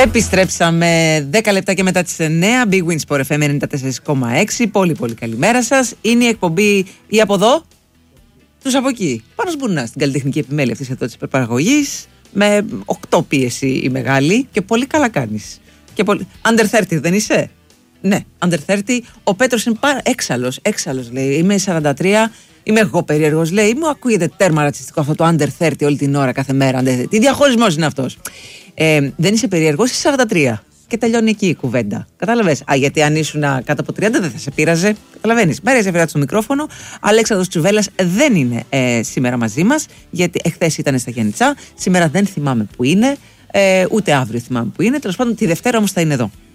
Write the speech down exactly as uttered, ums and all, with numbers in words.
Επιστρέψαμε δέκα λεπτά και μετά τις εννιά. Big Win Sport εφ εμ ενενήντα τέσσερα κόμμα έξι. Πολύ πολύ καλημέρα σας. Είναι η εκπομπή ή από εδώ, τους από εκεί. Πάνος Μπουνάς στην καλλιτεχνική επιμέλεια αυτής εδώ της υπερπαραγωγής. Με οκτώ πίεση η μεγάλη και πολύ καλά κάνεις. Και πολύ... Under τριάντα δεν είσαι? Ναι, Under τριάντα. Ο Πέτρος είναι πάρα... έξαλλος, έξαλλος λέει. Είμαι σαράντα τρία, είμαι εγώ περίεργος λέει. Μου ακούγεται τέρμα ρατσιστικό αυτό το Under τριάντα όλη την ώρα κάθε μέρα. Τι διαχωρισμός είναι αυτός? Ε, δεν είσαι περίεργος, είσαι σαράντα τρία. Και τελειώνει εκεί η κουβέντα. Κατάλαβες? Α, γιατί αν ήσουν κάτω από τριάντα δεν θα σε πείραζε. Καταλαβαίνεις. Μαρία Ζεφυράτη στο μικρόφωνο. Αλέξανδρος Τσουβέλλας δεν είναι ε, σήμερα μαζί μας, γιατί εχθές ήταν στα Γιάννητσά. Σήμερα δεν θυμάμαι που είναι, ε, ούτε αύριο θυμάμαι που είναι. Τέλος πάντων, τη Δευτέρα όμως θα είναι εδώ.